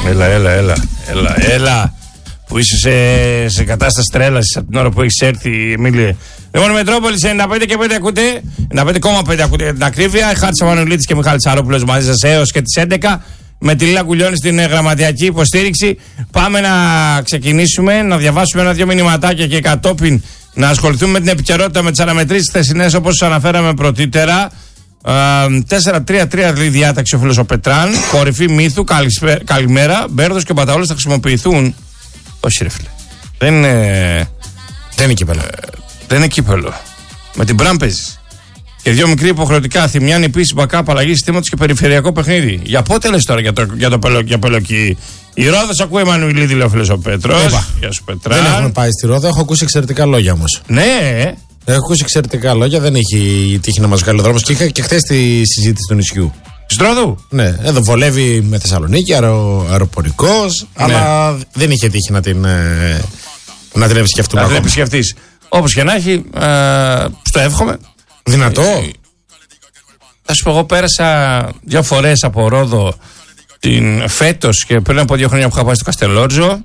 Έλα. Που είσαι σε κατάσταση τρέλασης από την ώρα που έχεις έρθει, Εμίλια. Λοιπόν, Μετρόπολη 95 και 5 ακούτε. 95,5 ακούτε για την ακρίβεια. Χάρτης Αμανουλίτης και Μιχάλης Αρόπουλος μαζί σας έως και τις 11. Με τη Λίλα Κουλιώνη στην γραμματιακή υποστήριξη. Πάμε να ξεκινήσουμε, να διαβάσουμε ένα-δυο μηνυματάκια και κατόπιν να ασχοληθούμε με την επικαιρότητα, με τις αναμετρήσεις θεσινές όπως αναφέραμε πρωτήτερα. 4-3-3 διάταξη ο φίλος ο Πετράν. Κορυφή Μύθου, καλημέρα. Μπέρδος και Παταόλος θα χρησιμοποιηθούν. Όχι, ρε φίλε. Δεν είναι κύπελο. Δεν είναι κύπελο. Με την Μπραν παίζεις. Και δύο μικροί υποχρεωτικά. Θημιάνη επίσης μπακάπ, αλλαγή συστήματος και περιφερειακό παιχνίδι. Για πότε λες τώρα για Πελοκή? Η Ρόδος ακούει Εμμανουηλίδη, λέει ο φίλος ο Πέτρος. Γεια σου, Πετρά. Δεν έχουμε πάει στη Ρόδο, έχω ακούσει εξαιρετικά λόγια όμως. Ναι. Έχω ακούσει εξαιρετικά λόγια, δεν έχει τύχει να μας βγάλει ο δρόμος. Και είχα και χθες τη συζήτηση του νησιού. Στρόδου. Ναι, εδώ βολεύει με Θεσσαλονίκη, αεροπορικός, ναι. Αλλά δεν είχε τύχει να την επισκεφτούμε. Να την επισκεφτείς. Όπως και να έχει, στο εύχομαι. Δυνατό. Θα σου πω, εγώ πέρασα 2 φορές από Ρόδο φέτος και πριν από 2 χρόνια που είχα πάει στο Καστελόρτζο.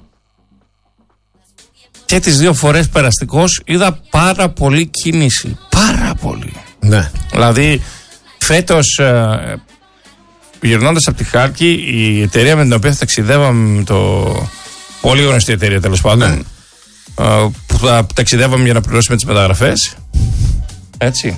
Και τις 2 φορές περαστικός είδα πάρα πολύ κίνηση. Πάρα πολύ. Ναι. Δηλαδή, φέτος, γυρνώντας από τη Χάλκη, η εταιρεία με την οποία θα ταξιδεύαμε, πολύ γνωστή εταιρεία τέλος πάντων, ναι. Που θα ταξιδεύαμε για να πληρώσουμε τις μεταγραφές. Έτσι.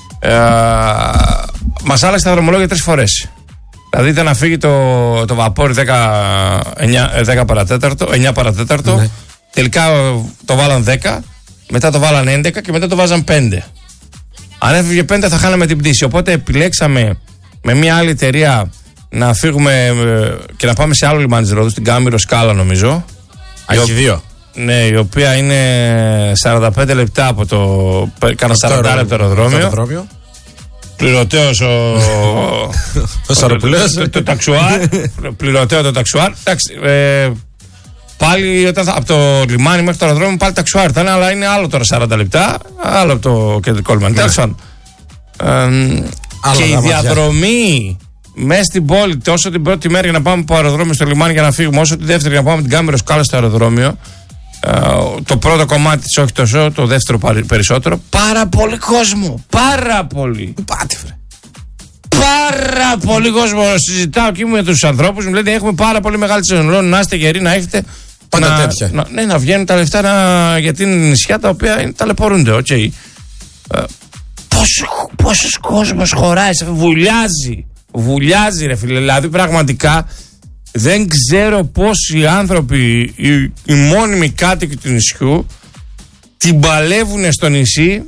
Μας άλλαξε τα δρομολόγια 3 φορές. Δηλαδή ήταν να φύγει το βαπόρι 9 παρατέταρτο. Ναι. Τελικά το βάλαν 10, μετά το βάλαν 11 και μετά το βάζαν 5. Αν έφυγε 5 θα χάναμε την πτήση. Οπότε επιλέξαμε με μια άλλη εταιρεία να φύγουμε και να πάμε σε άλλο λιμάνι της Ρόδου, στην Κάμηρο Σκάλα νομίζω. Έχει 2. Ναι, η οποία είναι 45 λεπτά από κάνα 40 λεπτά αεροδρόμιο. Πληρωτέος ο Σαροπουλός. Το ταξουάρ. Πληρωτέο το ταξουάρ. Πάλι από το λιμάνι μέχρι το αεροδρόμιο πάλι ταξουάρ ήταν, αλλά είναι άλλο τώρα 40 λεπτά, άλλο από το κεντρικό λιμάνι. Και η διαδρομή μέσα στην πόλη, τόσο την πρώτη μέρα για να πάμε από το αεροδρόμιο στο λιμάνι για να φύγουμε, όσο τη δεύτερη για να πάμε την Κάμηρο Σκάλα στο αεροδρόμιο. Το πρώτο κομμάτι της όχι τόσο, το δεύτερο περισσότερο. Πάρα πολύ κόσμο. Πάρα πολύ. Πάρα πολύ κόσμο. Συζητάω και με τους ανθρώπους, μου λένε έχουμε πάρα πολύ μεγάλη σεζόν. Να είστε γεροί, να έχετε. Πάντα τέτοια. Να βγαίνουν τα λεφτά για την νησιά τα οποία ταλαιπωρούνται. Okay. Πόσος κόσμος χωράει, βουλιάζει ρε φίλε. Δηλαδή πραγματικά δεν ξέρω πώς οι άνθρωποι, οι μόνιμοι κάτοικοι του νησιού την παλεύουν στο νησί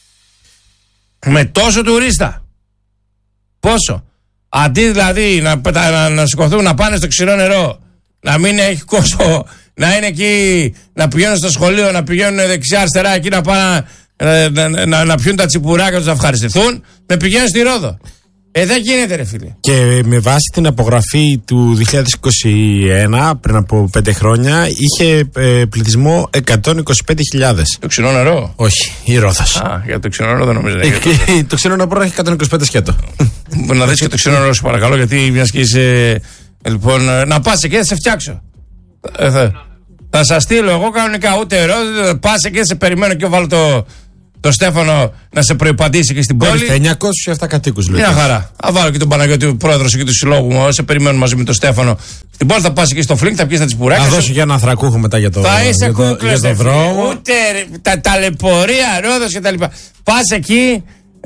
με τόσο τουρίστα. Πόσο. Αντί δηλαδή να σηκωθούν να πάνε στο ξηρό νερό, να μην έχει κόσμο, να είναι εκεί, να πηγαίνουν στο σχολείο, να πηγαίνουν δεξιά αριστερά εκεί να πάνε να πιούν τα τσιπουράκια τους να ευχαριστηθούν, με πηγαίνουν στη Ρόδο. Δεν γίνεται ρε φίλε. Και με βάση την απογραφή του 2021, πριν από 5 χρόνια, είχε πληθυσμό 125.000. Το ξινό νερό? Όχι, η Ρόδος. Για το ξινό νερό δεν νομίζω. Το ξινό νερό έχει 125 σκέτο. Να δεις και το ξινό νερό σου παρακαλώ, γιατί μιας και είσαι. Λοιπόν, να πας εκεί θα σε φτιάξω. Θα σας στείλω εγώ κανονικά, ούτε ερώτηση. Πας εκεί, σε περιμένω και βάλω το Στέφανο να σε προϋπαντήσει και στην πόλη. 907 κατοίκους λέει. Μια χαρά. Θα βάλω και τον Παναγιώτη, πρόεδρο και του συλλόγου μου. Σε περιμένουν μαζί με τον Στέφανο. Στην πόλη θα πας εκεί στο Φλίνκ, θα πιεις τα τσιπουράκια. Θα δώσω για ένα ανθρακούχο μετά για το δρόμο. Ούτε τα ταλαιπωρία, Ρόδος και τα λοιπά. Πας εκεί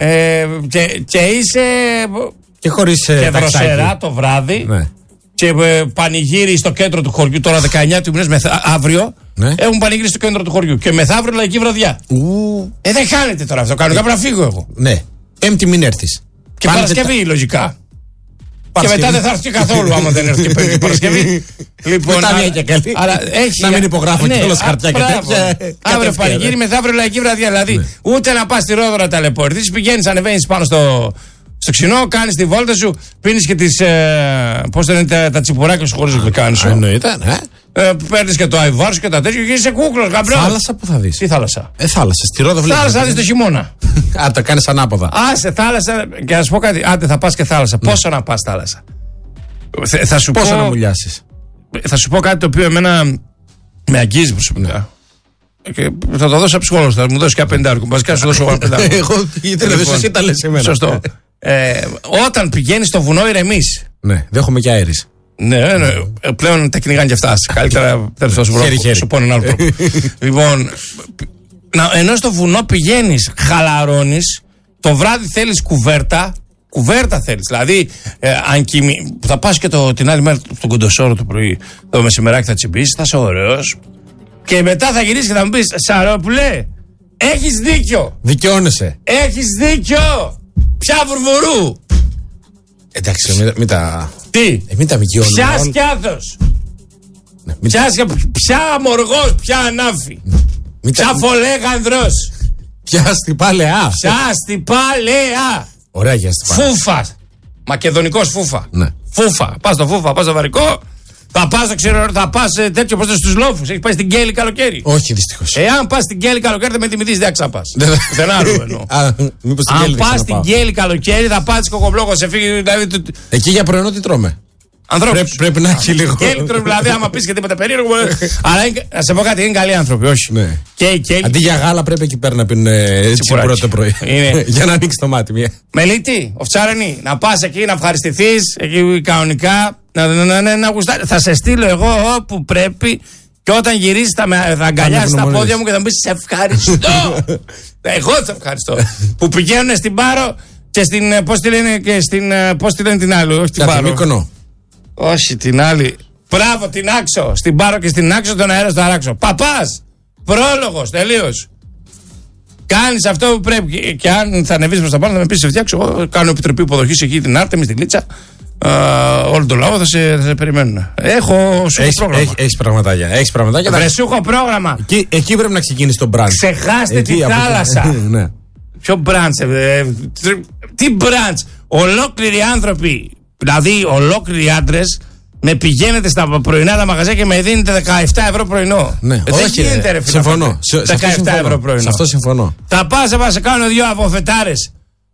και είσαι. Και χωρίς. Και δροσερά το βράδυ. Ναι. Και πανηγύρι στο κέντρο του χωριού. Τώρα 19 του μήνες αύριο. Ναι. Έχουν πανηγύρι στο κέντρο του χωριού. Και μεθαύριο λαϊκή βραδιά. Δεν χάνεται τώρα αυτό. Κανονικά πρέπει να φύγω εγώ. Ναι. Έμπτη μην έρθεις. Και Παρασκευή λογικά. Και μετά δεν θα έρθει καθόλου άμα δεν έρθει και Παρασκευή. Λοιπόν, μετά μια και καλή. Να μην υπογράφω και όλος χαρτιά και τέτοια. Αύριο πανηγύρι, μεθαύριο λαϊκή βραδιά. Δηλαδή ούτε να πας στη Ρόδο να ταλαιπωρηθείς. Πηγαίνεις, ανεβαίνεις πάνω στο ξινό, κάνεις τη βόλτα σου, πίνεις και τις. Πώς δεν είναι τα τσιπουράκια σου χωρίς γλυκάνι σου. Εννοείται, ναι. Παίρνεις και το αϊβάρ σου και τα τέτοια και είσαι κούκλος, γαμπρός. Θάλασσα που θα δεις? Τι θάλασσα? Θάλασσα, στη Ρόδο βλέπεις. Θάλασσα θα δεις το χειμώνα. Το κάνεις ανάποδα. Άσε θάλασσα, και να σου πω κάτι. Άντε θα πας και θάλασσα. Πόσο να πας θάλασσα? Θα σου πόσο να μουλιάσεις? θα σου πω κάτι το οποίο εμένα με αγγίζει προσωπικά. Και θα το δώσω από ψυχολόγο, θα μου δώσει και ένα 50. Βασικά σου δώσω ένα 50. Εγώ ήθελα να εσύ τα λες εμένα. Σωστό. Όταν πηγαίνει στο βουνό, ηρεμείς. Ναι, δέχομαι και αέρης. Ναι, πλέον τα κυνηγάνε και αυτά. Καλύτερα δεν θα σου πω έναν άλλο τρόπο. Λοιπόν, ενώ στο βουνό πηγαίνεις, χαλαρώνεις, το βράδυ θέλεις κουβέρτα. Κουβέρτα θέλεις. Δηλαδή, θα πας και την άλλη μέρα στον Κοντοσόρο το πρωί, το μεσημεράκι θα τσιμπήσεις, θα είσαι ωραίος. Και μετά θα γυρίσεις και θα μου πεις, Σαρόπουλε, έχεις δίκιο. Δικαιώνεσαι. Έχεις δίκιο. Ποια βουρβουρού. Εντάξει, μην τα. Τι. Μην τα δικαιώνουμε. Ποια σκιάθος. Ποια μοργός, ποια ανάφη. Ποια φολέγανδρος. Ποια στην παλαιά. Ποια στην παλαιά. Ωραία, για στην παλαιά. Φούφα. Μακεδονικός φούφα. Ναι. Φούφα. Πας στο φούφα, πας στο βαρικό. Θα πας, θα πας τέτοιο όπως στους λόφους. Έχει πάει στην Κέλη καλοκαίρι. Όχι, δυστυχώς. Εάν πας στην Κέλη καλοκαίρι θα με τιμηθείς, δεν ξαπάς. Δεν άλλο εννοώ. Αν πας στην Κέλη καλοκαίρι θα πας κοκομπλόκο, σε φύγει. Εκεί για πρωινό τι τρώμε. Ανθρώπους. Πρέπει να έχει λίγο. Κέλη τρώμε, δηλαδή, άμα πεις και τίποτα περίεργο. Αλλά να σε πω κάτι, είναι καλοί άνθρωποι, όχι. Αντί για γάλα πρέπει εκεί πέρα να πίνουν τσιμπουρό το πρωί. Για να ανοίξει το μάτι. Μελίτη, οφτσάρενη, να πας εκεί να ευχαριστηθείς, εκεί κανονικά. Να γουστάρει. Θα σε στείλω εγώ όπου πρέπει και όταν γυρίσεις θα αγκαλιάσεις τα πόδια μου και θα μου πεις σε ευχαριστώ. Εγώ σε ευχαριστώ. Που πηγαίνουν στην Πάρο και στην. Πώς τη λένε και στην. Πώς τη λένε την άλλη, όχι την Πάρο. Μύκονο. Όχι την άλλη. Μπράβο, την Άξο. Στην Πάρο και στην Άξο τον αέρα στο Αράξο. Παπάς. Πρόλογος, τελείως. Κάνεις αυτό που πρέπει. Και αν θα ανεβείς προς τα πάνω θα με πεις σε φτιάξω. Εγώ κάνω επιτροπή υποδοχής εκεί την Άρτεμις, στην Λίτσα. Όλο το λαό θα σε περιμένουν. Έχω πρόγραμμα. Έχεις πραγματάκια. Βρε, σου έχω πρόγραμμα. Εκεί πρέπει να ξεκινήσει το brand. Ξεχάστε τη θάλασσα. Ποιο brand. Τι brand. Ολόκληροι άνθρωποι, δηλαδή ολόκληροι άντρες, με πηγαίνετε στα πρωινά τα μαγαζιά και με δίνετε 17 ευρώ πρωινό. Ναι, δεν γίνεται, ρε φίλε. Συμφωνώ. 17 ευρώ πρωινό. Σε αυτό συμφωνώ. Θα πας να σε κάνω 2 αβοφετάρες.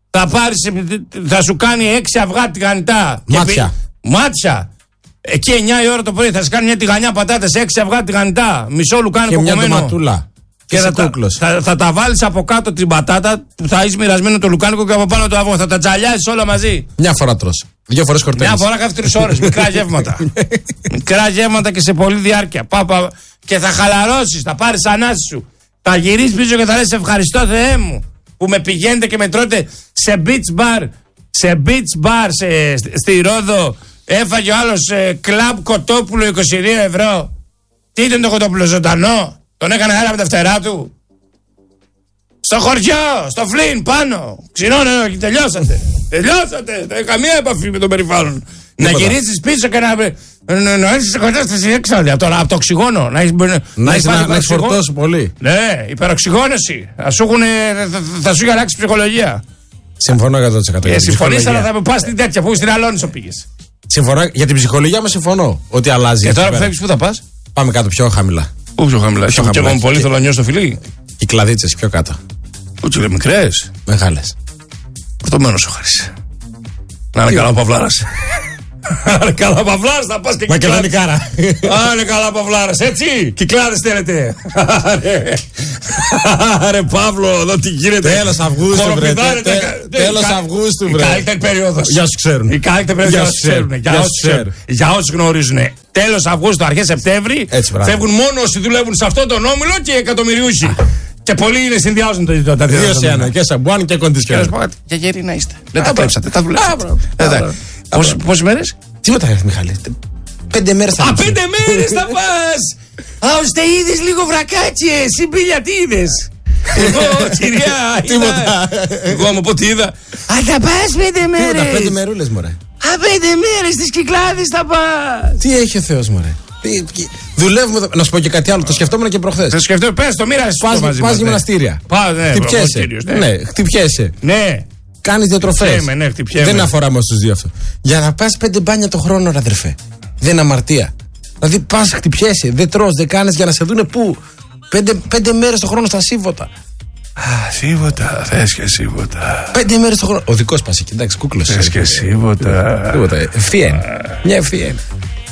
Θα σου κάνει 6 αυγά τηγανιτά. Μάτια. Εκεί 9 η ώρα το πρωί θα σου κάνει μια τηγανιά πατάτες, 6 αυγά τηγανιτά. Μισό λουκάνι κοκκομένο. Και μια ντοματούλα. Και θα τα βάλεις από κάτω την πατάτα που θα έχει μοιρασμένο το λουκάνικο και από πάνω το αυγό. Θα τα τζαλιάσεις όλα μαζί. Μια φορά τρως. 2 φορές χορταίνεις. Μια φορά κάθε 3 ώρες. Μικρά γεύματα. Μικρά γεύματα και σε πολλή διάρκεια. Και θα χαλαρώσεις, θα πάρεις ανάση σου. Θα γυρίσεις πίσω και θα λες ευχαριστώ Θεέ μου που με πηγαίνετε και με τρώτε σε beach bar. Σε beach bar στη Ρόδο έφαγε ο άλλος κλαμπ κοτόπουλο 22 ευρώ. Τι ήταν το κοτόπουλο, ζωντανό? Τον έκανε χάρα με τα φτερά του. Στο χωριό, στο Φλίν, πάνω. Ξινώνε, τελειώσατε. Τελειώσατε. Δεν καμία επαφή με τον περιβάλλον. Να γυρίσεις πίσω και να έρθεις σε κατάσταση έξαλλη. Τώρα από το οξυγόνο. Να έχεις φορτώσει πολύ. Ναι, υπεροξυγόνωση. Θα σου είχε αλλάξει ψυχολογία. Συμφωνώ 100%. Συμφωνείς, αλλά θα με πας στην τέτοια που στην Αλόνισο πήγες. Συμφωνώ, για την ψυχολογία μου συμφωνώ. Ότι αλλάζει. Και τώρα που φεύγεις, πού θα πας? Πάμε κάτω πιο χαμηλά. Πού πιο χαμηλά? Και εγώ πολύ θέλω να νιώσω το φιλί. Οι κλαδίτσες πιο κάτω. Ούτσι λέει μικρές. Μεγάλες. Πρωτομένος ο Χάρης. Να είναι καλά ο Παυλάρας. Άρα καλά Παυλάρας θα πας και Μακεδονικάρα. Άρα καλά Παυλάρας, έτσι. Κυκλάδες θέλετε. Άρε Παύλο, εδώ τι γίνεται. Τέλος Αυγούστου βρε. Τέλος Αυγούστου βρε. Η καλύτερη περίοδος. Για όσους ξέρουν. Η καλύτερη περίοδος για όσους γνωρίζουν. Τέλος Αυγούστου, αρχές Σεπτέμβρη. Φεύγουν μόνο όσοι δουλεύουν σε αυτόν τον όμιλο και εκατομμυριούχοι. Και πολλοί είναι συνδυάζουν τα δύο. 2-1 και σαμπουάν και κοντισιόν. Για γεροί να είστε. Δεν τα κλέψατε, τα δουλέψατε. Πόσες μέρες? Τίποτα ρε Μιχάλη. 5 μέρες θα πας. 5 μέρες θα πας. Ώστε είδες λίγο βρακάτσι, συμπίλια τι είδες? Εγώ κυρία. Τίποτα. Εγώ μου πω τι είδα. Θα πας 5 μέρες. 5 μερούλες μωρέ. 5 μέρες στις Κυκλάδες θα πας. Τι έχει ο Θεός μωρέ. Δουλεύουμε. Να σου πω και κάτι άλλο. Το σκεφτόμουν και προχθές. Το σκεφτόμουν, πες το, μοίρασες. Πας γυμναστήρια. Χτυπιέσαι. Ναι, χτυπιέσαι. Ναι. Κάνεις διατροφές. Δεν αφορά μόνο στους δύο αυτό. Για να πας 5 μπάνια το χρόνο, ρε αδερφέ. Δεν είναι αμαρτία. Δηλαδή πας, χτυπιέσαι, δεν τρως, δεν κάνεις για να σε δούνε πού. 5 μέρες το χρόνο στα Σίβωτα. Σίβωτα, θες και Σίβωτα. 5 μέρες το χρόνο. Ο δικός πας εκεί, εντάξει, κούκλος. Θες και Σίβωτα. Ευθεία είναι. Μια ευθεία είναι.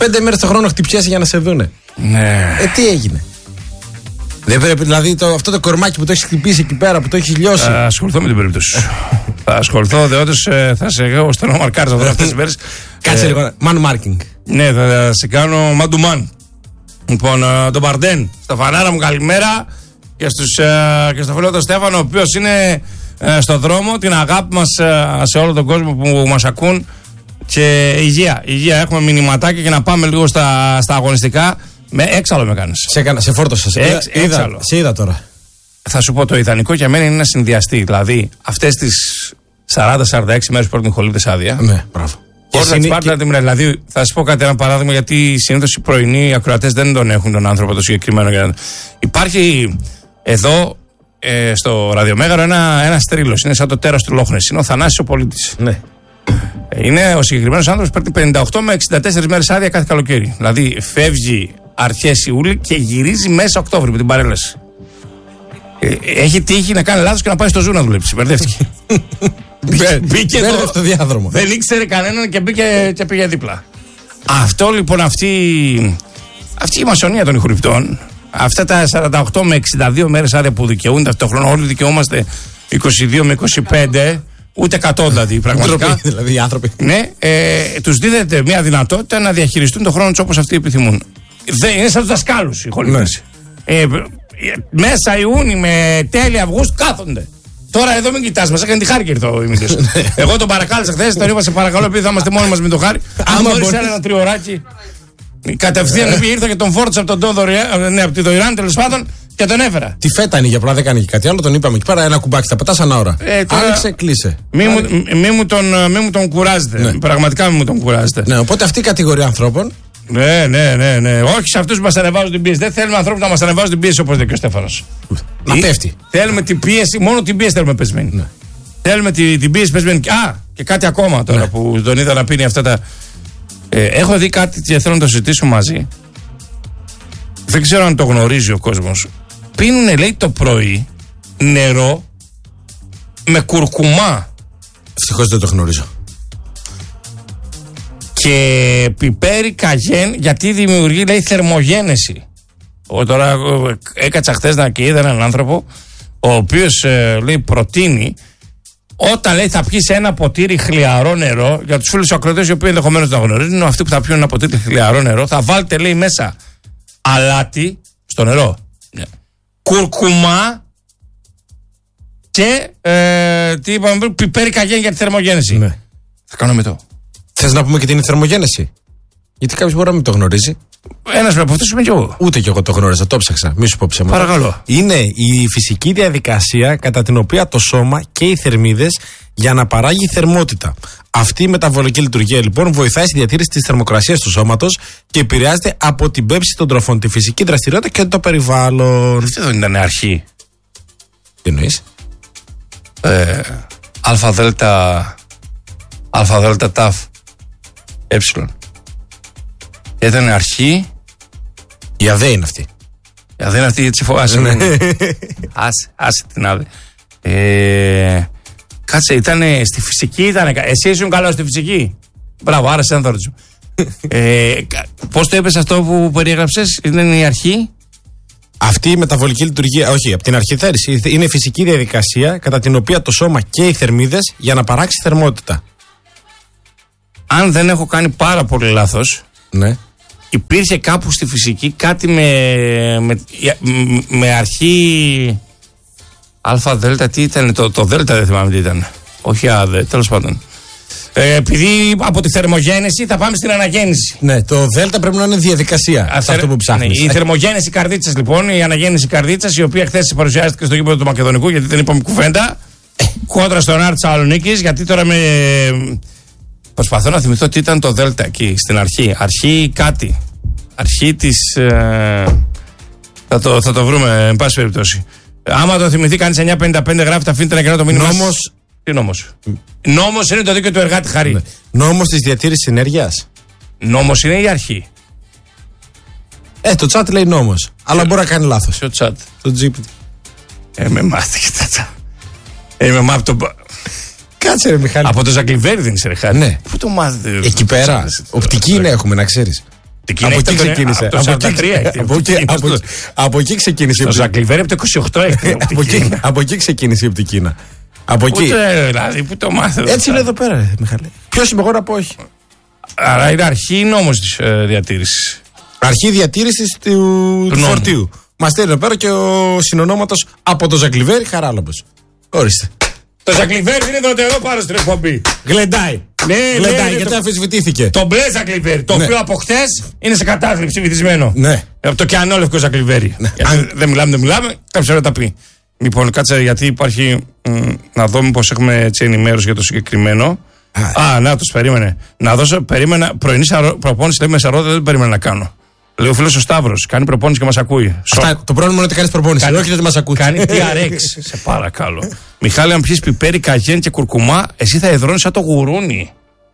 5 μέρες το χρόνο χτυπιέσαι για να σε δούνε. Ναι. Τι έγινε? Δεν πρέπει, δηλαδή αυτό το κορμάκι που το έχει χτυπήσει εκεί πέρα, που το έχει λιώσει. Θα ασχοληθώ με την περίπτωση. Θα ασχοληθώ, διότι θα σε εγώ στενό μαρκάριζα αυτές τις μέρες. Κάτσε λίγο. Man marking. Ναι, θα σε κάνω man to man. Λοιπόν, τον Μπαρντέν, στο φανάρα μου καλημέρα και στο φίλο τον Στέφανο, ο οποίος είναι στο δρόμο. Την αγάπη μας σε όλο τον κόσμο που μας ακούν. Και υγεία. Έχουμε μηνυματάκια και να πάμε λίγο στα αγωνιστικά. Με έξαλλο με κάνεις. Σε φόρτωσα. Σε είδα τώρα. Θα σου πω, το ιδανικό για μένα είναι να συνδυαστεί. Δηλαδή, αυτές τις 40-46 μέρες που έχουν χολίδες άδεια. Ναι, μπράβο. Δηλαδή, θα σας πω κάτι, ένα παράδειγμα, γιατί συνήθως οι πρωινοί ακροατές δεν τον έχουν τον άνθρωπο το συγκεκριμένο. Υπάρχει εδώ στο ραδιομέγαρο ένα τρίλος. Είναι σαν το τέρας του Λόχνες. Είναι ο Θανάσης ο Πολίτης. Ναι. Είναι ο συγκεκριμένος άνθρωπος που παίρνει 58 με 64 μέρες άδεια κάθε καλοκαίρι. Δηλαδή, φεύγει αρχές Ιούλη και γυρίζει μέσα Οκτώβρη με την παρέλαση. Έχει τύχει να κάνει λάθος και να πάει στο Ζου να δουλέψει. Μπερδεύτηκε. Μπήκε εδώ στο διάδρομο. Δεν ήξερε κανέναν και μπήκε και πήγε δίπλα. Αυτό λοιπόν, αυτή η μασονία των ηχορυπτών, αυτά τα 48 με 62 μέρες άδεια που δικαιούνται αυτό το χρόνο, όλοι δικαιούμαστε 22 με 25. Ούτε 100 δηλαδή, πραγματικά. Δηλαδή οι άνθρωποι. Ναι, τους δίδεται μια δυνατότητα να διαχειριστούν τον χρόνο τους όπως αυτοί επιθυμούν. Είναι σαν τους δασκάλους οι χολικές. Μέσα Ιούνιου με τέλη Αυγούστου κάθονται. Τώρα εδώ μην κοιτάς, μας έκανε τη Χάρη και ήρθε ο Ιμίλιος. Εγώ τον παρακάλεσα χθες, τον είπα σε παρακαλώ, επειδή θα είμαστε μόνοι μας με τον Χάρη. Αν μπορείς ένα τριωράκι. Κατευθείαν ήρθα και τον φόρτωσα από τη Δοϊράν, τέλος πάντων, και τον έφερα. Τη φέτα είναι για απλά, δεν κάνει και κάτι άλλο. Τον είπαμε εκεί πέρα, ένα κουμπάκι, θα πετάς ανά ώρα. Άνοιξε, κλείσε. Μη μου τον κουράζετε. Ναι. Πραγματικά μη μου τον κουράζετε. Ναι, οπότε αυτή η κατηγορία ανθρώπων. Ναι. Όχι σε αυτούς που μας ανεβάζουν την πίεση. Δεν θέλουμε ανθρώπους να μας ανεβάζουν την πίεση όπως λέει και ο Στέφανος. Να πέφτει. Θέλουμε την πίεση, μόνο την πίεση θέλουμε πεσμένη. Ναι. Θέλουμε την πίεση πεσμένη. Και κάτι ακόμα τώρα που τον είδα να πίνει αυτά τα. Έχω δει κάτι και θέλω να το συζητήσω μαζί. Δεν ξέρω αν το γνωρίζει ο κόσμος. Πίνουνε, λέει, το πρωί νερό με κουρκουμά. Ευτυχώς δεν το γνωρίζω. Και πιπέρι καγέν, γιατί δημιουργεί, λέει, θερμογένεση. Τώρα έκατσα χθες και είδα έναν άνθρωπο ο οποίος λέει προτείνει, όταν λέει θα πιεις ένα ποτήρι χλιαρό νερό, για τους φίλους ακροατές οι οποίοι ενδεχομένως να γνωρίζουν, αυτοί που θα πιούν ένα ποτήρι χλιαρό νερό, θα βάλετε, λέει, μέσα αλάτι στο νερό, κουρκουμά και τι είπαμε, πιπέρι καγέν για τη θερμογένεση. Ναι. Θα κάνουμε το. Θες να πούμε και την είναι θερμογένεση? Γιατί κάποιος μπορεί να μην το γνωρίζει. Ένας από αυτούς είμαι κι εγώ. Ούτε κι εγώ το γνώριζα, το ψάξα. Μη σου πω ψέματα. Παρακαλώ. Είναι η φυσική διαδικασία κατά την οποία το σώμα και οι θερμίδες για να παράγει θερμότητα. Αυτή η μεταβολική λειτουργία λοιπόν βοηθάει στη διατήρηση της θερμοκρασίας του σώματος και επηρεάζεται από την πέμψη των τροφών, τη φυσική δραστηριότητα και το περιβάλλον. Αυτό δεν ήταν αρχή. Τι εννοείς? Αλφα-δέλτα ταφ ήταν αρχή. Η ΑΔΕ είναι αυτή. Η ΑΔΕ είναι αυτή, έτσι φοβάσαι. Άσε την ΑΔΕ. Κάτσε, ήταν στη φυσική. Εσύ ήσουν καλός στη φυσική. Μπράβο, άρα σε θα ρωτήσω. Πώς το είπες αυτό που περιέγραψες? Ήταν η αρχή. Αυτή η μεταβολική λειτουργία, όχι, από την αρχή θέλεις, είναι η φυσική διαδικασία κατά την οποία το σώμα και οι θερμίδες για να παράξει θερμότητα. Αν δεν έχω κάνει πάρα πολύ λάθος, ναι, υπήρχε κάπου στη φυσική κάτι με αρχή αλφα δέλτα, τι ήταν, το δέλτα δεν θυμάμαι τι ήταν. Όχι άδε, τέλος πάντων. Επειδή από τη θερμογένεση θα πάμε στην αναγέννηση. Ναι, το δέλτα πρέπει να είναι διαδικασία. Αυτό που ψάχνεις. Ναι, η θερμογένεση καρδίτσας λοιπόν, η αναγέννηση καρδίτσας, η οποία χθες παρουσιάστηκε στο γήπεδο του Μακεδονικού, γιατί δεν είπαμε κουβέντα. Κόντρα στον Άρη Θεσσαλονίκης, γιατί τώρα προσπαθώ να θυμηθώ τι ήταν το δέλτα εκεί στην αρχή. Αρχή κάτι. Αρχή της. Θα το βρούμε, εν πάση περιπτώσει. Άμα το θυμηθεί κανείς 955 γράφει, τα αφήνετε να κάνω το μήνυμα. Νόμος. Τι νόμος? Νόμος είναι το δίκαιο του εργάτη, Χαρή. Ναι. Νόμος της διατήρησης ενέργειας. Νόμος είναι η αρχή. Το chat λέει νόμος. Αλλά μπορεί να κάνει λάθος. Ποιο chat? Το GPT. Με μάθηκε τάτα. Με μάθηκε το. Κάτσε ρε Μιχάλη. Από το Ζακλιβέρι δεν είσαι ρε Χάρη. Ναι. Πού το μάθετε? Εκεί πέρα. Οπτική είναι έχουμε, να ξέρεις. Από εκεί ξεκίνησε. Από εκεί ξεκίνησε. Το Ζαγκλιβέρι από το 28 έχει. Από εκεί ξεκίνησε η οπτική Κίνα. Από εκεί. Δηλαδή, πού το μάθω. Έτσι είναι εδώ πέρα, Μιχάλη. Ποιος είμαι εγώ να πω όχι. Άρα είναι αρχή νόμος της διατήρησης. Αρχή διατήρησης του φορτίου. Μας στέλνει εδώ πέρα και ο συνονόματος από το Ζαγκλιβέρι Χαράλαμπος. Ορίστε. Το Ζαγκλιβέρι είναι εδώ πάνω στην εκπομπή. Γλεντάει. Ναι, γλεντάει, γιατί αμφισβητήθηκε. Το μπλε Ζαγκλιβέρι, το οποίο από χτες είναι σε κατάθλιψη βυθισμένο. Ναι. Από το κιανόλευκο Ζαγκλιβέρι. Ναι. Δεν μιλάμε, κάποιος θα τα πει. Λοιπόν, κάτσε γιατί υπάρχει. Να δω μήπως έχουμε έτσι ενημέρωση για το συγκεκριμένο. Να τους περίμενε. Να δώσω, πρωινή προπόνηση λέει Μεσαρόδα, δεν περίμενα να κάνω. Λέει ο φίλος ο Σταύρος, κάνει προπόνηση και μας ακούει. Το πρόβλημα είναι ότι κάνεις προπόνηση, όχι ότι μας ακούει. Κάνει TRX, σε παρακαλώ. Μιχάλη, αν πιείς πιπέρι, καγέν και κουρκουμά, εσύ θα εδρώνεις σαν το γουρούνι.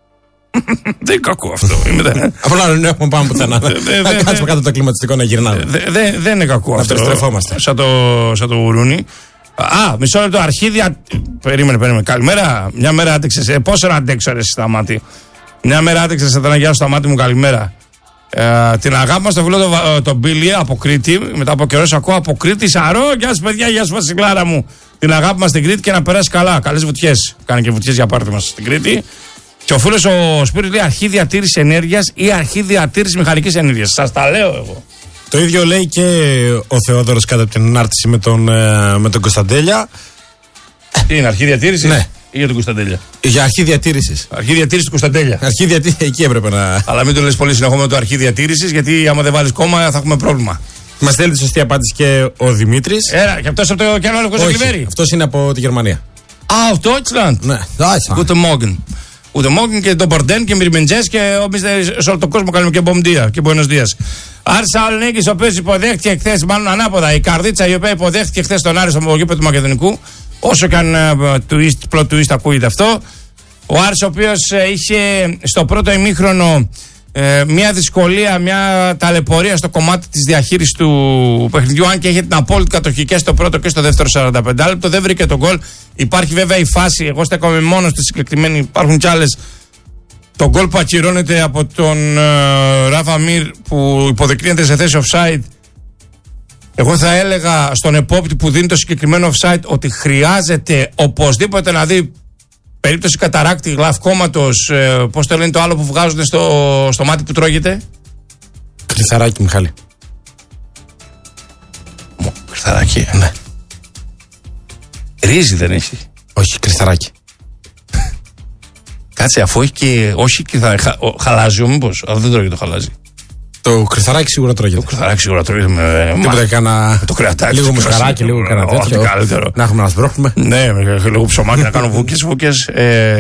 Δεν είναι κακό αυτό. Απλά δεν έχουμε πάμε πουθενά. Θα κάτσουμε κάτω το κλιματιστικό να γυρνάμε. Δεν είναι κακό αυτό. Να στρεφόμαστε. Σαν το γουρούνι. Μισό λεπτό, αρχίδια. Περίμενε. Καλημέρα. Μια μέρα άντεξες. Πόσο να αντέξω, ρε Σταμάτη. Μια μέρα άντεξες, θα γεια σου Σταμάτη μου, καλημέρα. Την αγάπη μας στο φίλο τον Μπίλι από Κρήτη. Μετά από καιρό ακούω από Κρήτη. Σαρό, γεια σου παιδιά, γεια σου Βασιλάρα μου. Την αγάπη μας στην Κρήτη και να περάσει καλά. Καλές βουτιές. Κάνει και βουτιές για πάρτι μας στην Κρήτη. Και ο φίλος ο Σπύρος λέει αρχή διατήρησης ενέργειας ή αρχή διατήρησης μηχανικής ενέργειας. Σας τα λέω εγώ. Το ίδιο λέει και ο Θεόδωρος κάτω από την ανάρτηση με τον Κωνσταντέλια. Τι είναι, αρχή διατήρησης? Ναι. Ή για τον Κωνσταντέλια? Για αρχή διατήρησης. Αρχή διατήρησης του Κωνσταντέλια. Αρχή διατήρησης, εκεί έπρεπε να. Αλλά μην το λες πολύ συνεχόμενο το αρχή διατήρησης, γιατί άμα δεν βάλεις κόμμα θα έχουμε πρόβλημα. Μας στέλνει τη σωστή απάντηση και ο Δημήτρης. Και αυτός από το κιανόλευκο Ζαγκλιβέρι. Αυτός είναι από τη Γερμανία. Από το Deutschland. Ναι, Guten Morgen. Guten Morgen και τον Μπορντέν και Μυρμεντζές και σε όλο τον κόσμο κάνουμε και Μπομπντία και Buenos Dias. Άρης Σαλονίκης, ο οποίος υποδέχτηκε χθες, μάλλον ανάποδα, η Καρδίτσα η οποία υποδέχτηκε χθες τον Άρη στο γήπεδο του Μακεδονικού. Όσο και αν plot twist ακούγεται αυτό. Ο Άρης ο οποίος είχε στο πρώτο ημίχρονο μια δυσκολία, μια ταλαιπωρία στο κομμάτι της διαχείρισης του παιχνιδιού, αν και είχε την απόλυτη κατοχή και στο πρώτο και στο δεύτερο 45 λεπτό, δεν βρήκε τον γκολ. Υπάρχει βέβαια η φάση, εγώ στέκομαι μόνο στη συγκεκριμένη, υπάρχουν κι άλλες. Το γκολ που ακυρώνεται από τον Ράφα Μίρ που υποδεικνύεται σε θέση offside. Εγώ θα έλεγα στον επόπτη που δίνει το συγκεκριμένο offside ότι χρειάζεται οπωσδήποτε να δει περίπτωση καταράκτη, γλαυκόματος, πώς το λένε το άλλο που βγάζονται στο μάτι που τρώγεται. Κρυθαράκι, Μιχάλη. Κρυθαράκι, ναι. Ρύζι δεν έχει? Όχι, κρυθαράκι. Κάτσε, αφού έχει και. Όχι, χαλάζι, μήπως? Αλλά δεν τρώγεται το χαλάζι. Το κρυθαράκι σίγουρα τρώγεται. Το κρυθαράκι σίγουρα τρώγεται. Τίποτα κάνα. Το κρεατάκι. Λίγο μουσχαράκι, λίγο κάνα τέτοιο. Καλύτερο. Να έχουμε να σπρώχνουμε. Ναι, λίγο ψωμάκι να κάνω βούκες.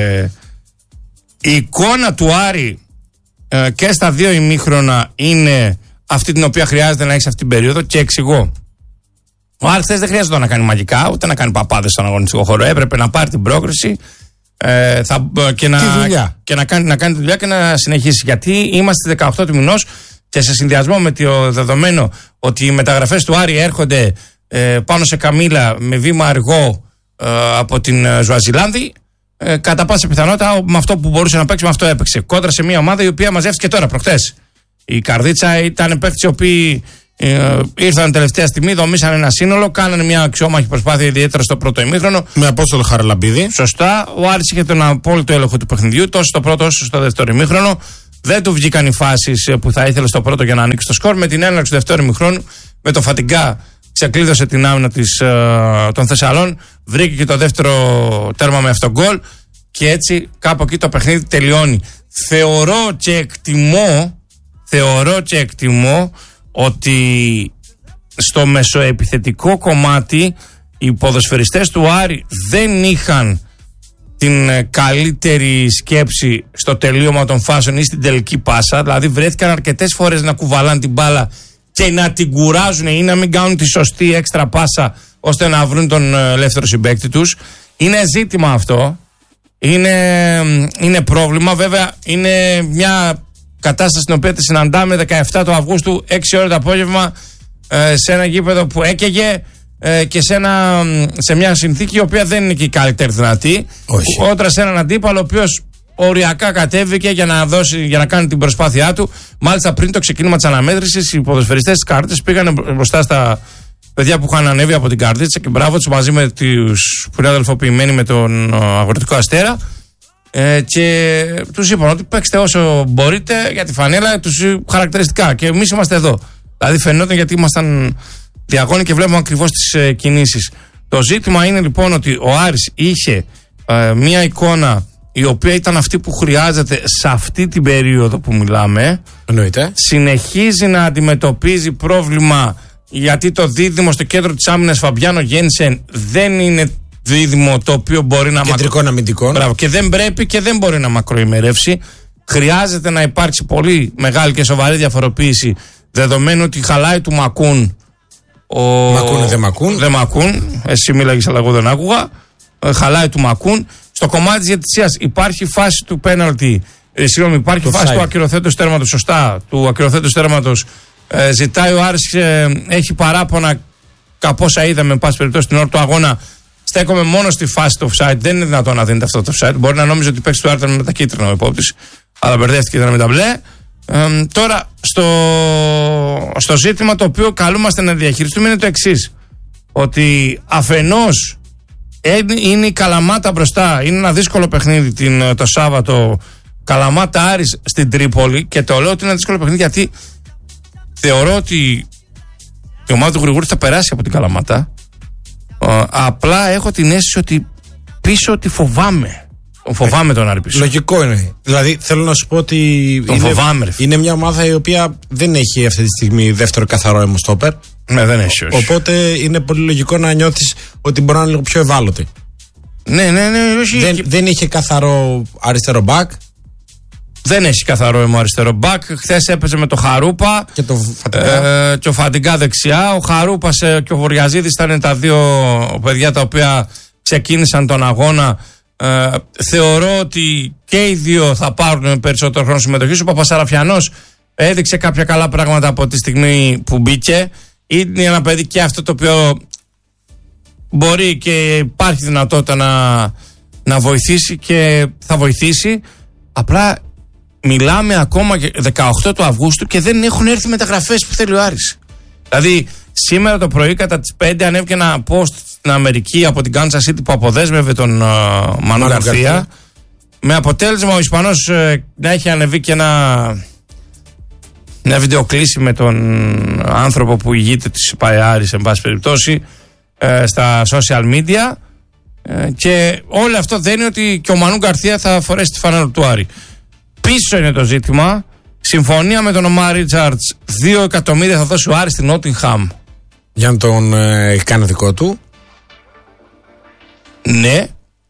Η εικόνα του Άρη και στα δύο ημίχρονα είναι αυτή την οποία χρειάζεται να έχει αυτή την περίοδο και εξηγώ. Ο Άρης δεν χρειάζεται να κάνει μαγικά, ούτε να κάνει παπάδες στον αγωνιστικό χώρο. Έπρεπε να πάρει την πρόκριση και να κάνει τη δουλειά και να συνεχίσει. Γιατί είμαστε 18 του μηνός και σε συνδυασμό με το δεδομένο ότι οι μεταγραφές του Άρη έρχονται πάνω σε καμήλα με βήμα αργό από την Ζουαζιλάνδη, κατά πάσα πιθανότητα με αυτό που μπορούσε να παίξει, με αυτό έπαιξε. Κόντρα σε μια ομάδα η οποία μαζεύτηκε τώρα προχτές. Η Καρδίτσα ήταν παίκτες οι οποίοι ήρθαν τελευταία στιγμή, δομήσαν ένα σύνολο, κάνανε μια αξιόμαχη προσπάθεια ιδιαίτερα στο πρώτο ημίχρονο. Με Απόστολο Χαραλαμπίδη. Σωστά. Ο Άρης είχε τον απόλυτο έλεγχο του παιχνιδιού, τόσο στο πρώτο όσο στο δεύτερο ημίχρονο. Δεν του βγήκαν οι φάσεις που θα ήθελε στο πρώτο για να ανοίξει το σκορ. Με την έναρξη του δεύτερου ημιχρόνου, με το Φατιγκά ξεκλείδωσε την άμυνα των Θεσσαλών, βρήκε και το δεύτερο τέρμα με αυτόν γκολ και έτσι κάπου εκεί το παιχνίδι τελειώνει. Θεωρώ και εκτιμώ ότι στο μεσοεπιθετικό κομμάτι οι ποδοσφαιριστές του Άρη δεν είχαν την καλύτερη σκέψη στο τελείωμα των φάσεων ή στην τελική πάσα. Δηλαδή βρέθηκαν αρκετές φορές να κουβαλάνε την μπάλα και να την κουράζουν ή να μην κάνουν τη σωστή έξτρα πάσα ώστε να βρουν τον ελεύθερο συμπαίκτη τους. Είναι ζήτημα αυτό. Είναι πρόβλημα. Βέβαια είναι μια κατάσταση στην οποία τη συναντάμε 17 του Αυγούστου 6 ώρα το απόγευμα σε ένα γήπεδο που έκαιγε και σε μια συνθήκη η οποία δεν είναι και η καλύτερη δυνατή. Κόντρα σε έναν αντίπαλο ο οποίος οριακά κατέβηκε για να κάνει την προσπάθειά του. Μάλιστα πριν το ξεκίνημα της αναμέτρησης, οι ποδοσφαιριστές της Καρδίτσας πήγαν μπροστά στα παιδιά που είχαν ανέβει από την Καρδίτσα και μπράβο τους, μαζί με τους που είναι αδελφοποιημένοι με τον Αγροτικό Αστέρα. Και τους είπαν ότι παίξτε όσο μπορείτε για τη φανέλα, τους χαρακτηριστικά. Και εμείς είμαστε εδώ. Δηλαδή φαινόταν, γιατί ήμασταν διαγώνοι και βλέπουμε ακριβώς τις κινήσεις. Το ζήτημα είναι λοιπόν ότι ο Άρης είχε μία εικόνα η οποία ήταν αυτή που χρειάζεται σε αυτή την περίοδο που μιλάμε. Εννοείται. Συνεχίζει να αντιμετωπίζει πρόβλημα, γιατί το δίδυμο στο κέντρο της άμυνας Φαμπιάνο Γένσεν δεν είναι δίδυμο το οποίο μπορεί να κεντρικών αμυντικών. Μπράβο, και δεν πρέπει και δεν μπορεί να μακροημερεύσει. Χρειάζεται να υπάρξει πολύ μεγάλη και σοβαρή διαφοροποίηση, δεδομένου ότι χαλάει του Μακούν. Δεν Μακούν. Εσύ μίλαγες, αλλά εγώ δεν άκουγα. Χαλάει του Μακούν. Στο κομμάτι της διαιτησίας υπάρχει φάση του πέναλτι. Υπάρχει φάση του ακυρωθέντος τέρματος. Σωστά, του ακυρωθέντος τέρματος. Ζητάει ο Άρης, έχει παράπονα, από όσα είδαμε, εν πάση περιπτώσει, την ώρα του αγώνα. Στέκομαι μόνο στη φάση του offside. Δεν είναι δυνατόν να δίνεται αυτό το offside. Μπορεί να νόμιζε ότι παίξει του Άρη με τα κίτρινα ο υπόπτης, αλλά μπερδεύτηκε, ήταν με τα μπλε. Τώρα, στο ζήτημα το οποίο καλούμαστε να διαχειριστούμε είναι το εξής. Ότι αφενός είναι η Καλαμάτα μπροστά. Είναι ένα δύσκολο παιχνίδι το Σάββατο. Καλαμάτα Άρης στην Τρίπολη. Και το λέω ότι είναι ένα δύσκολο παιχνίδι γιατί θεωρώ ότι η ομάδα του Γρηγούρη θα περάσει από την Καλαμάτα. Απλά έχω την αίσθηση ότι πίσω τη φοβάμαι. Φοβάμαι τον Άρη πίσω. Λογικό είναι. Δηλαδή θέλω να σου πω ότι είναι μια ομάδα η οποία δεν έχει αυτή τη στιγμή δεύτερο καθαρό αιμοστόπερ. Ναι, δεν έχει. Όχι. Οπότε είναι πολύ λογικό να νιώθεις ότι μπορεί να είναι λίγο πιο ευάλωτη. Ναι, όχι. Δεν είχε καθαρό αριστερό μπακ. Δεν έχει καθαρό αριστερό μπακ. Χθες έπαιζε με το Χαρούπα και ο Φαντιγκά δεξιά. Ο Χαρούπας και ο Βοριαζίδης ήταν τα δύο παιδιά τα οποία ξεκίνησαν τον αγώνα. Θεωρώ ότι και οι δύο θα πάρουν περισσότερο χρόνο συμμετοχής. Ο Παπασαραφιανός έδειξε κάποια καλά πράγματα από τη στιγμή που μπήκε. Είναι ένα παιδί και αυτό το οποίο μπορεί και υπάρχει δυνατότητα να βοηθήσει και θα βοηθήσει. Απλά μιλάμε ακόμα 18 του Αυγούστου και δεν έχουν έρθει μεταγραφές που θέλει ο Άρης. Δηλαδή σήμερα το πρωί κατά τις 5 ανέβηκε ένα post στην Αμερική από την Kansas City που αποδέσμευε τον Μανού Γκαρθία, με αποτέλεσμα ο Ισπανός να έχει ανεβεί και μια βιντεοκλήση με τον άνθρωπο που ηγείται της ΠΑΕΑΡης, εν πάση περιπτώσει, στα social media, και όλο αυτό δένει ότι και ο Μανού Γκαρθία θα φορέσει τη φανέλα του Άρη. Πίσω είναι το ζήτημα. Συμφωνία με τον Ομάρ Ρίτσαρτς, 2 εκατομμύρια θα δώσει ο Άρης στην Νότιγχαμ. Για να τον κάνει δικό του. Ναι.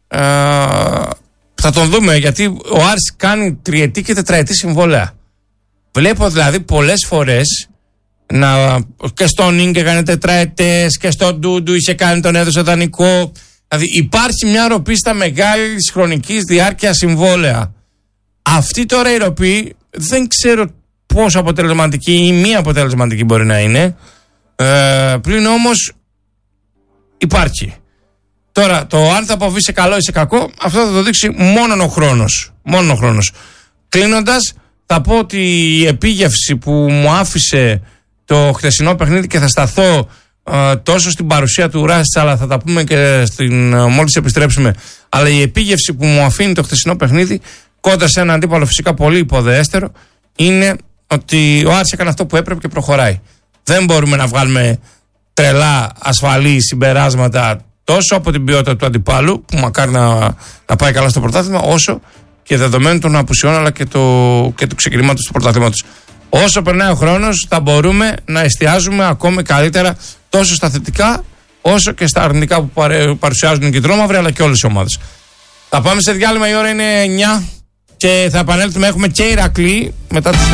Θα τον δούμε, γιατί ο Άρης κάνει τριετή και τετραετή συμβόλαια. Βλέπω δηλαδή πολλές φορές και στον Ίνγκ έκανε τετραετές και στον Ντούντου είχε κάνει, τον έδωσε δανεικό. Δηλαδή υπάρχει μια ροπή στα μεγάλης χρονικής διάρκειας συμβόλαια. Αυτή τώρα η ροπή δεν ξέρω πόσο αποτελεσματική ή μη αποτελεσματική μπορεί να είναι. Πλην όμως υπάρχει. Τώρα το αν θα αποβεί σε καλό ή σε κακό, αυτό θα το δείξει μόνο ο χρόνος. Κλείνοντας, θα πω ότι η επίγευση που μου άφησε το χθεσινό παιχνίδι, και θα σταθώ τόσο στην παρουσία του Ράσιτς, αλλά θα τα πούμε και μόλις επιστρέψουμε, αλλά η επίγευση που μου αφήνει το χθεσινό παιχνίδι κόντρα σε έναν αντίπαλο φυσικά πολύ υποδεέστερο, είναι ότι ο Άρης έκανε αυτό που έπρεπε και προχωράει. Δεν μπορούμε να βγάλουμε τρελά ασφαλή συμπεράσματα τόσο από την ποιότητα του αντιπάλου, που μακάρι να πάει καλά στο πρωτάθλημα, όσο και δεδομένου των απουσιών αλλά και του ξεκινήματος του πρωταθλήματος. Όσο περνάει ο χρόνος, θα μπορούμε να εστιάζουμε ακόμη καλύτερα τόσο στα θετικά όσο και στα αρνητικά που παρουσιάζουν οι κυτρόμαυροι, αλλά και όλες οι ομάδες. Θα πάμε σε διάλειμμα, η ώρα είναι 9 και θα επανέλθουμε. Έχουμε και Ηρακλή μετά τις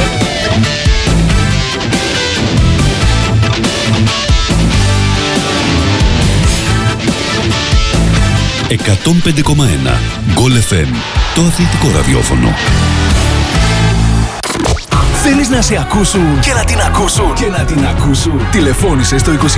105,1 Goal FM, το αθλητικό ραδιόφωνο. Θέλεις να σε ακούσουν και να την ακούσουν. Τηλεφώνησε στο 25410 83 922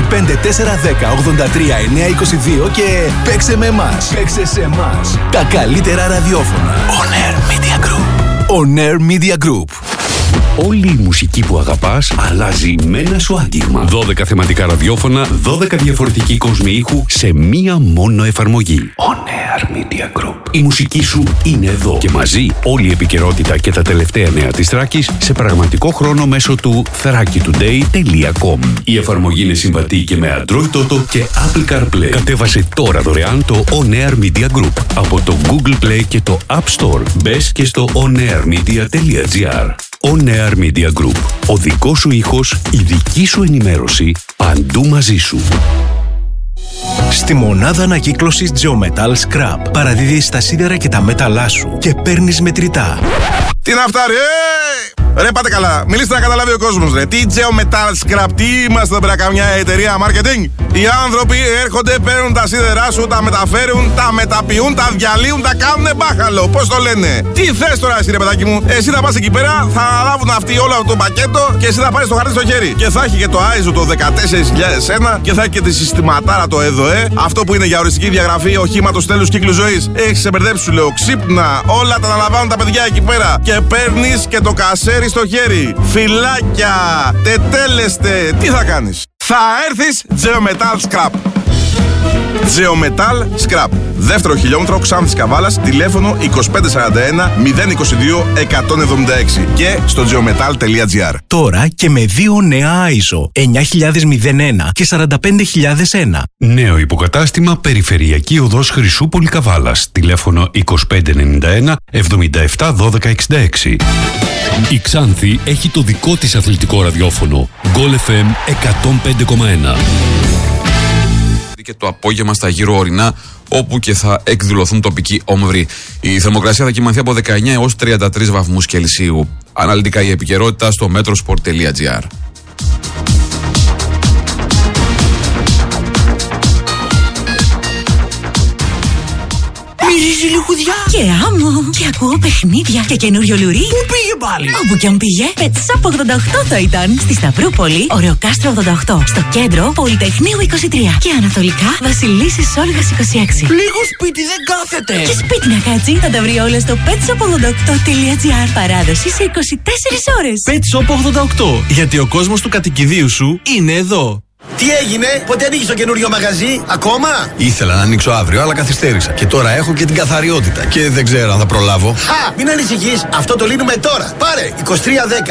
και παίξε με εμάς. Παίξε σε εμάς. Τα καλύτερα ραδιόφωνα. On Air Media Group. On Air Media Group. Όλη η μουσική που αγαπάς αλλάζει με ένα σου άγγιγμα. 12 θεματικά ραδιόφωνα, 12 διαφορετικοί κόσμοι ήχου σε μία μόνο εφαρμογή. On Air Media Group. Η μουσική σου είναι εδώ και μαζί όλη η επικαιρότητα και τα τελευταία νέα της Θράκης σε πραγματικό χρόνο μέσω του thrakitoday.com. Η εφαρμογή είναι συμβατή και με Android Auto και Apple CarPlay. Κατέβασε τώρα δωρεάν το On Air Media Group από το Google Play και το App Store. Μπες και στο onairmedia.gr. On Air Media Group. Ο δικός σου ήχος, η δική σου ενημέρωση, παντού μαζί σου. Στη μονάδα ανακύκλωσης Geometal Scrap παραδίδεις τα σίδερα και τα μέταλλά σου και παίρνεις μετρητά. Τι να φτάρει, Ρε πάτε καλά, μιλήστε να καταλάβει ο κόσμος ρε. Τι Geometal Scrap, τι είμαστε εδώ πέρα, καμιά εταιρεία marketing? Οι άνθρωποι έρχονται, παίρνουν τα σίδερά σου, τα μεταφέρουν, τα μεταποιούν, τα διαλύουν, τα κάνουνε μπάχαλο. Πώς το λένε? Τι θες τώρα εσύ ρε παιδάκι μου? Εσύ θα πας εκεί πέρα, θα αναλάβουν αυτοί όλο αυτό το πακέτο και εσύ θα πάρεις το χαρτί στο χέρι. Και θα έχει και το ISO το 14001 και θα έχει και τη συστηματάρα το ΕΔΟΕ. Αυτό που είναι για οριστική διαγραφή οχήματος τέλους κύκλου ζωής. Έχεις ξεμπερδέψει σου λέω, ξύπνα, όλα τα αναλαμβάνουν τα παιδιά εκεί πέρα. Και παίρνεις και το κασέρι στο χέρι. Φυλάκια, τετέλεστε, τι θα κάνεις? Θα έρθεις Geometal Scrap. Geometal Scrap. Δεύτερο χιλιόμετρο Ξάνθης Καβάλας, τηλέφωνο 2541 022 176 και στο geometal.gr. Τώρα και με 2 νέα ISO 9001 και 45001. Νέο υποκατάστημα Περιφερειακή Οδός Χρυσούπολη Καβάλας, τηλέφωνο 2591 77 12 66. Η Ξάνθη έχει το δικό της αθλητικό ραδιόφωνο Goal FM 105,1. Και το απόγευμα στα γύρω ορεινά, όπου και θα εκδηλωθούν τοπικοί όμβροι. Η θερμοκρασία θα κυμανθεί από 19 έως 33 βαθμούς Κελσίου. Αναλυτικά η επικαιρότητα στο metrosport.gr. Μυρίζει λιχουδιά και άμμο και ακούω παιχνίδια και καινούριο λουρί. Πού πήγε πάλι? Όπου κι αν πήγε, Πετσάπ 88 θα ήταν. Στη Σταυρούπολη, Ωρεοκάστρο 88. Στο κέντρο, Πολυτεχνείου 23. Και ανατολικά, Βασιλίσσης Όλγας 26. Λίγο σπίτι δεν κάθεται. Και σπίτι να κάτσει, θα τα βρει όλα στο petshop88.gr. Παράδοση σε 24 ώρες. Petshop 88. Γιατί ο κόσμος του κατοικιδίου σου είναι εδώ. Τι έγινε, πότε ανοίγεις το καινούριο μαγαζί, ακόμα? Ήθελα να ανοίξω αύριο, αλλά καθυστέρησα. Και τώρα έχω και την καθαριότητα. Και δεν ξέρω αν θα προλάβω. Χα! Μην ανησυχείς, αυτό το λύνουμε τώρα. Πάρε 2310 36 54 36.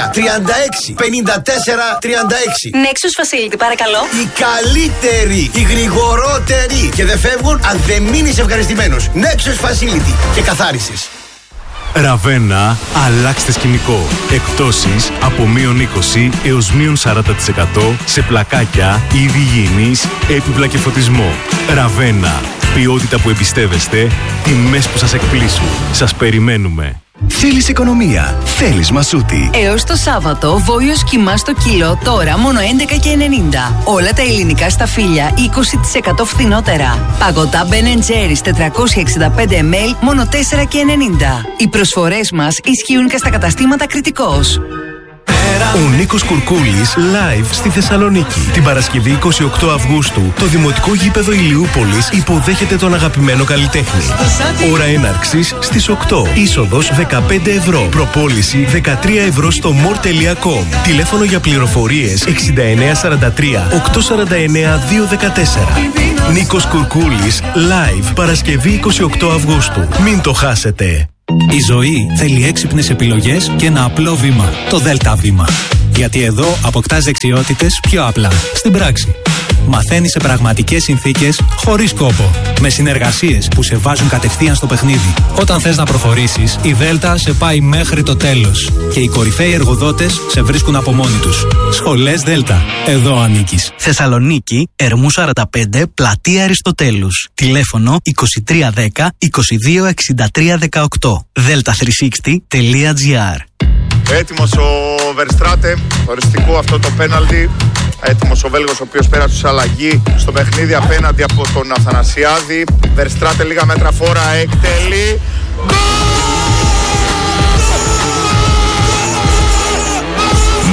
Nexus Facility, παρακαλώ. Οι καλύτεροι, οι γρηγορότεροι. Και δεν φεύγουν αν δεν μείνεις ευχαριστημένος. Nexus Facility και καθάρισης. Ραβένα, αλλάξτε σκηνικό. Εκπτώσεις από -20 έως -40% σε πλακάκια, είδη υγιεινής, έπιπλα και φωτισμό. Ραβένα, ποιότητα που εμπιστεύεστε, τιμές που σας εκπλήσουν. Σας περιμένουμε. Θέλεις οικονομία, θέλεις Μασούτη. Έως το Σάββατο, βόλιος κιμά στο κιλό, τώρα μόνο 11,90. Όλα τα ελληνικά σταφύλια 20% φθηνότερα. Παγωτά Ben & Jerry's 465 ml, μόνο 4,90. Οι προσφορές μας ισχύουν και στα καταστήματα Κρητικός. Ο Νίκος Κουρκούλης live στη Θεσσαλονίκη. Την Παρασκευή 28 Αυγούστου, το Δημοτικό Γήπεδο Ηλιούπολης υποδέχεται τον αγαπημένο καλλιτέχνη. Ώρα έναρξης στις 8. Είσοδος 15 ευρώ. Προπόληση 13 ευρώ στο more.com. Τηλέφωνο για πληροφορίες 6943 849 214. Νίκος Κουρκούλης live Παρασκευή 28 Αυγούστου. Μην το χάσετε. Η ζωή θέλει έξυπνες επιλογές και ένα απλό βήμα. Το ΔΕΛΤΑ βήμα. Γιατί εδώ αποκτάς δεξιότητες πιο απλά, στην πράξη. Μαθαίνεις σε πραγματικές συνθήκες, χωρίς κόπο. Με συνεργασίες που σε βάζουν κατευθείαν στο παιχνίδι. Όταν θες να προχωρήσεις, η ΔΕΛΤΑ σε πάει μέχρι το τέλος. Και οι κορυφαίοι εργοδότες σε βρίσκουν από μόνοι τους. Σχολές ΔΕΛΤΑ. Εδώ ανήκεις. Θεσσαλονίκη, Ερμού 45, Πλατεία Αριστοτέλους. Τηλέφωνο 2310 226318. delta360.gr. Έτοιμος ο Verstraeten, οριστικό αυτό το πέναλτι. Έτοιμος ο Βέλγος, ο οποίος πέρασε σε αλλαγή στο παιχνίδι απέναντι από τον Αθανασιάδη. Verstraeten λίγα μέτρα φόρα, εκτελεί.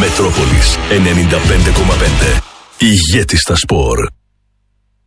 Μετρόπολης 95,5. Ηγέτη στα σπορ.